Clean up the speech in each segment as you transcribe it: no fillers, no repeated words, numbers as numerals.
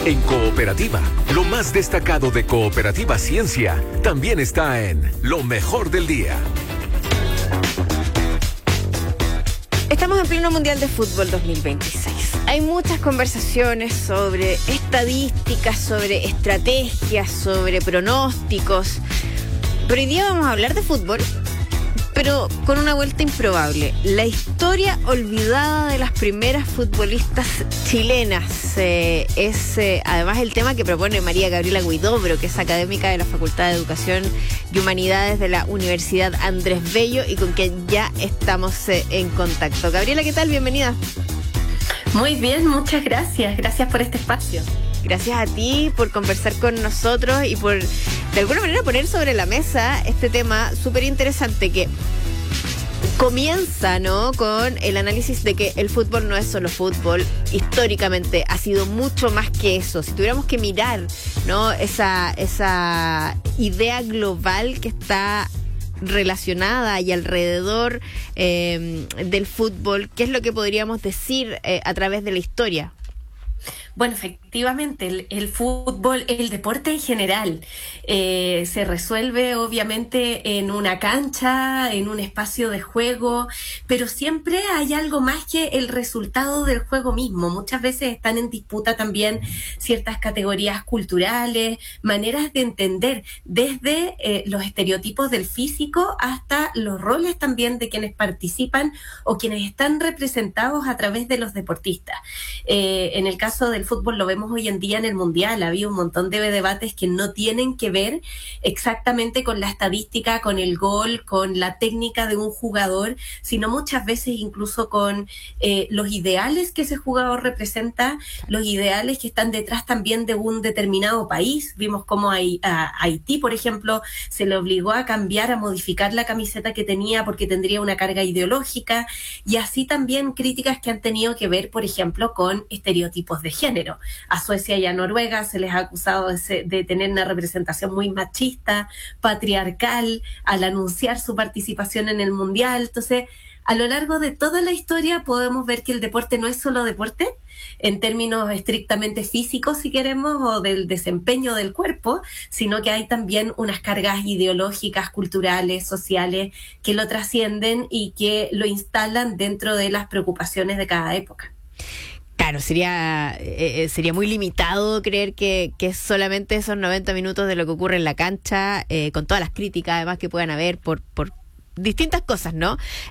En Cooperativa, lo más destacado de Cooperativa Ciencia también está en Lo Mejor del Día. Estamos en pleno Mundial de Fútbol 2026. Hay muchas conversaciones sobre estadísticas, sobre estrategias, sobre pronósticos. Pero hoy día vamos a hablar de fútbol, pero con una vuelta improbable. La historia olvidada de las primeras futbolistas chilenas es además el tema que propone María Gabriela Huidobro, que es académica de la Facultad de Educación y Humanidades de la Universidad Andrés Bello y con quien ya estamos en contacto. Gabriela, ¿qué tal? Bienvenida. Muy bien, muchas gracias. Gracias por este espacio. Gracias a ti por conversar con nosotros y por, de alguna manera, poner sobre la mesa este tema súper interesante que comienza, ¿no?, con el análisis de que el fútbol no es solo fútbol. Históricamente ha sido mucho más que eso. Si tuviéramos que mirar, ¿no?, esa idea global que está relacionada y alrededor del fútbol, ¿qué es lo que podríamos decir a través de la historia? Bueno, efectivamente, el fútbol, el deporte en general, se resuelve obviamente en una cancha, en un espacio de juego, pero siempre hay algo más que el resultado del juego mismo. Muchas veces están en disputa también ciertas categorías culturales, maneras de entender, desde los estereotipos del físico hasta los roles también de quienes participan o quienes están representados a través de los deportistas. En el caso del fútbol lo vemos hoy en día en el Mundial. Había un montón de debates que no tienen que ver exactamente con la estadística, con el gol, con la técnica de un jugador, sino muchas veces incluso con los ideales que ese jugador representa, los ideales que están detrás también de un determinado país. Vimos cómo a Haití, por ejemplo, se le obligó a cambiar, a modificar la camiseta que tenía porque tendría una carga ideológica, y así también críticas que han tenido que ver, por ejemplo, con estereotipos de género. A Suecia y a Noruega se les ha acusado de tener una representación muy machista, patriarcal, al anunciar su participación en el Mundial. Entonces, a lo largo de toda la historia podemos ver que el deporte no es solo deporte, en términos estrictamente físicos, si queremos, o del desempeño del cuerpo, sino que hay también unas cargas ideológicas, culturales, sociales, que lo trascienden y que lo instalan dentro de las preocupaciones de cada época. Claro, sería muy limitado creer que es solamente esos 90 minutos de lo que ocurre en la cancha, con todas las críticas además que puedan haber por distintas cosas, ¿no?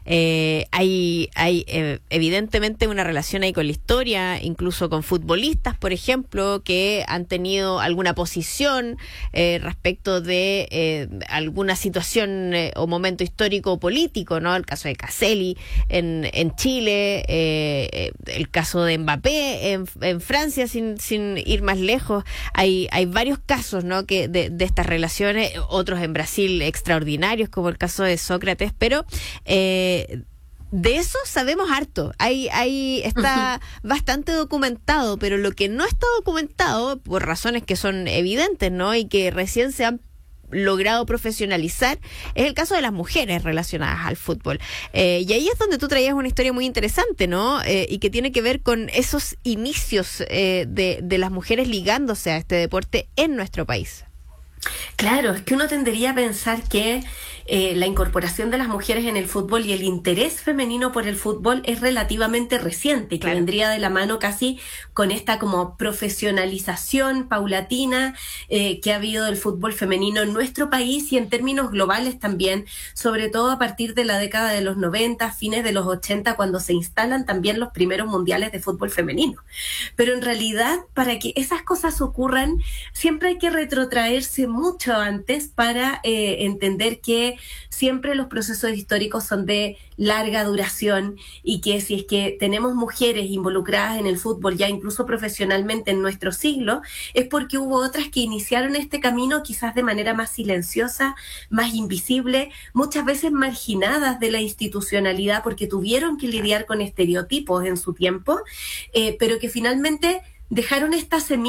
Hay evidentemente una relación ahí con la historia, incluso con futbolistas, por ejemplo, que han tenido alguna posición respecto de alguna situación o momento histórico o político, ¿no? El caso de Caselli en Chile, el caso de Mbappé en Francia, sin ir más lejos. Hay varios casos, ¿no?, que de estas relaciones, otros en Brasil extraordinarios, como el caso de Sócrates, pero de eso sabemos harto. Está bastante documentado, pero lo que no está documentado, por razones que son evidentes, ¿no?, y que recién se han logrado profesionalizar, es el caso de las mujeres relacionadas al fútbol. Y ahí es donde tú traías una historia muy interesante, ¿no? Y que tiene que ver con esos inicios de las mujeres ligándose a este deporte en nuestro país. Claro, es que uno tendería a pensar que la incorporación de las mujeres en el fútbol y el interés femenino por el fútbol es relativamente reciente, que vendría de la mano casi con esta como profesionalización paulatina que ha habido del fútbol femenino en nuestro país y en términos globales también, sobre todo a partir de la década de los 90, fines de los 80, cuando se instalan también los primeros mundiales de fútbol femenino. Pero en realidad, para que esas cosas ocurran, siempre hay que retrotraerse mucho antes para entender que siempre los procesos históricos son de larga duración y que si es que tenemos mujeres involucradas en el fútbol ya incluso profesionalmente en nuestro siglo, es porque hubo otras que iniciaron este camino quizás de manera más silenciosa, más invisible, muchas veces marginadas de la institucionalidad porque tuvieron que lidiar con estereotipos en su tiempo, pero que finalmente dejaron esta semilla